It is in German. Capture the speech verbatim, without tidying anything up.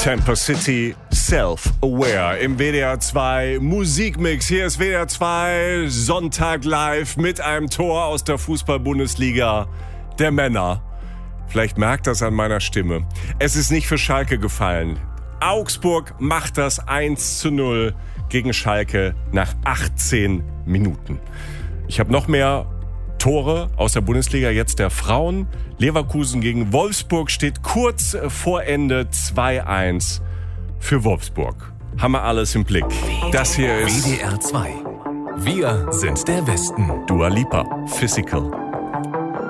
Temper City, Self-Aware im W D R zwei Musikmix. Hier ist W D R zwei Sonntag live mit einem Tor aus der Fußball-Bundesliga der Männer. Vielleicht merkt das an meiner Stimme. Es ist nicht für Schalke gefallen. Augsburg macht das eins zu null gegen Schalke nach achtzehn Minuten. Ich habe noch mehr Tore aus der Bundesliga, jetzt der Frauen. Leverkusen gegen Wolfsburg steht kurz vor Ende zwei eins für Wolfsburg. Haben wir alles im Blick. Das hier ist W D R zwei. Wir sind der Westen. Dua Lipa, Physical.